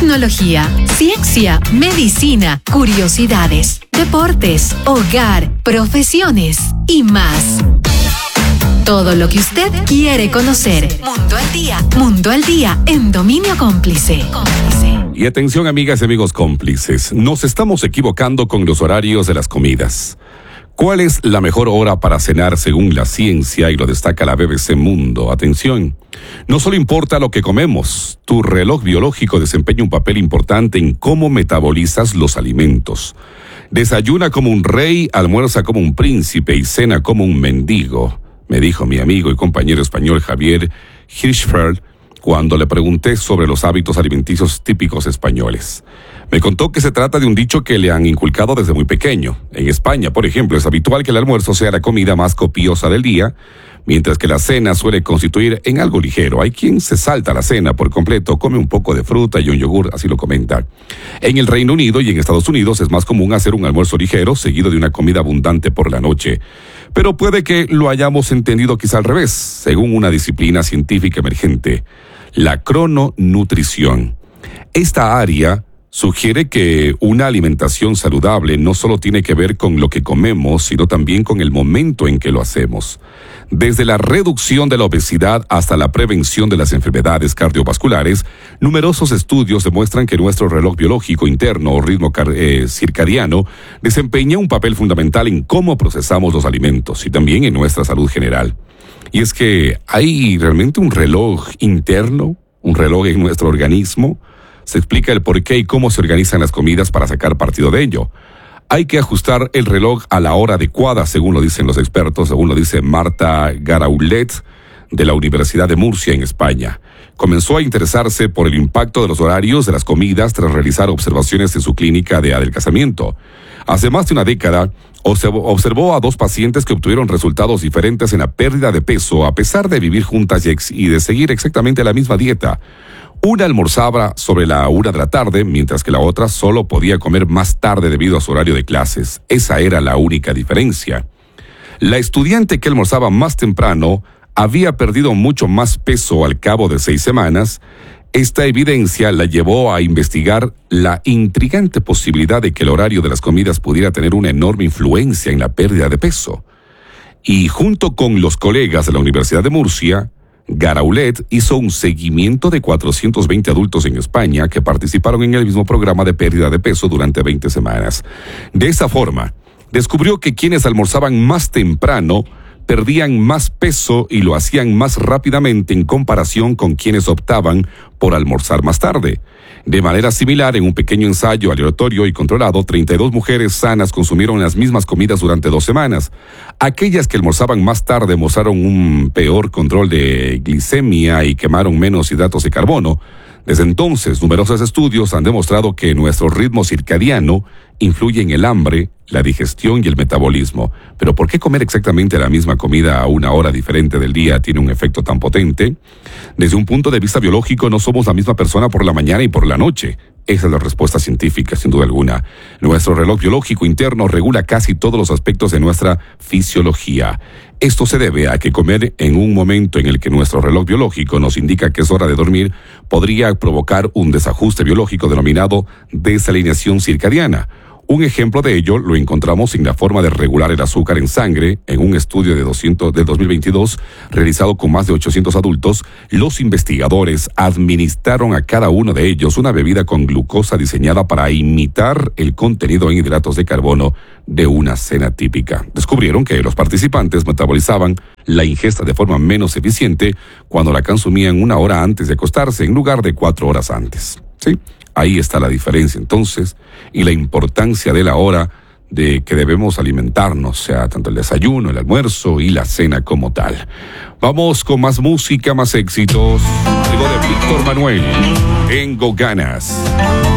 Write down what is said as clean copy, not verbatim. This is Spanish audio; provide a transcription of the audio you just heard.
tecnología, ciencia, medicina, curiosidades, deportes, hogar, profesiones y más. Todo lo que usted quiere conocer. Mundo al día en Dominio Cómplice. Y atención, amigas y amigos cómplices, nos estamos equivocando con los horarios de las comidas. ¿Cuál es la mejor hora para cenar según la ciencia? Y lo destaca la BBC Mundo. Atención, no solo importa lo que comemos, tu reloj biológico desempeña un papel importante en cómo metabolizas los alimentos. Desayuna como un rey, almuerza como un príncipe y cena como un mendigo, me dijo mi amigo y compañero español Javier Hirschfeld cuando le pregunté sobre los hábitos alimenticios típicos españoles. Me contó que se trata de un dicho que le han inculcado desde muy pequeño. En España, por ejemplo, es habitual que el almuerzo sea la comida más copiosa del día, mientras que la cena suele constituir en algo ligero. Hay quien se salta la cena por completo, come un poco de fruta y un yogur, así lo comenta. En el Reino Unido y en Estados Unidos es más común hacer un almuerzo ligero seguido de una comida abundante por la noche. Pero puede que lo hayamos entendido quizá al revés, según una disciplina científica emergente, la crononutrición. Esta área sugiere que una alimentación saludable no solo tiene que ver con lo que comemos, sino también con el momento en que lo hacemos. Desde la reducción de la obesidad hasta la prevención de las enfermedades cardiovasculares, numerosos estudios demuestran que nuestro reloj biológico interno o ritmo circadiano desempeña un papel fundamental en cómo procesamos los alimentos y también en nuestra salud general. Y es que hay realmente un reloj interno, un reloj en nuestro organismo. Se explica el por qué y cómo se organizan las comidas para sacar partido de ello. Hay que ajustar el reloj a la hora adecuada, según lo dicen los expertos, según lo dice Marta Garaulet, de la Universidad de Murcia, en España. Comenzó a interesarse por el impacto de los horarios de las comidas tras realizar observaciones en su clínica de adelgazamiento. Hace más de una década, observó a 2 pacientes que obtuvieron resultados diferentes en la pérdida de peso a pesar de vivir juntas y de seguir exactamente la misma dieta. Una almorzaba sobre la 1 de la tarde, mientras que la otra solo podía comer más tarde debido a su horario de clases. Esa era la única diferencia. La estudiante que almorzaba más temprano había perdido mucho más peso al cabo de 6 semanas. Esta evidencia la llevó a investigar la intrigante posibilidad de que el horario de las comidas pudiera tener una enorme influencia en la pérdida de peso. Y junto con los colegas de la Universidad de Murcia, Garaulet hizo un seguimiento de 420 adultos en España que participaron en el mismo programa de pérdida de peso durante 20 semanas. De esa forma, descubrió que quienes almorzaban más temprano perdían más peso y lo hacían más rápidamente en comparación con quienes optaban por almorzar más tarde. De manera similar, en un pequeño ensayo aleatorio y controlado, 32 mujeres sanas consumieron las mismas comidas durante 2 semanas. Aquellas que almorzaban más tarde mostraron un peor control de glicemia y quemaron menos hidratos de carbono. Desde entonces, numerosos estudios han demostrado que nuestro ritmo circadiano influye en el hambre, la digestión y el metabolismo. Pero ¿por qué comer exactamente la misma comida a una hora diferente del día tiene un efecto tan potente? Desde un punto de vista biológico, no somos la misma persona por la mañana y por la noche. Esa es la respuesta científica, sin duda alguna. Nuestro reloj biológico interno regula casi todos los aspectos de nuestra fisiología. Esto se debe a que comer en un momento en el que nuestro reloj biológico nos indica que es hora de dormir podría provocar un desajuste biológico denominado desalineación circadiana. Un ejemplo de ello lo encontramos en la forma de regular el azúcar en sangre. En un estudio del 2022 realizado con más de 800 adultos, los investigadores administraron a cada uno de ellos una bebida con glucosa diseñada para imitar el contenido en hidratos de carbono de una cena típica. Descubrieron que los participantes metabolizaban la ingesta de forma menos eficiente cuando la consumían 1 hora antes de acostarse en lugar de 4 horas antes. ¿Sí? Ahí está la diferencia entonces y la importancia de la hora de que debemos alimentarnos, o sea, tanto el desayuno, el almuerzo y la cena como tal. Vamos con más música, más éxitos. Algo de Víctor Manuel, Tengo Ganas.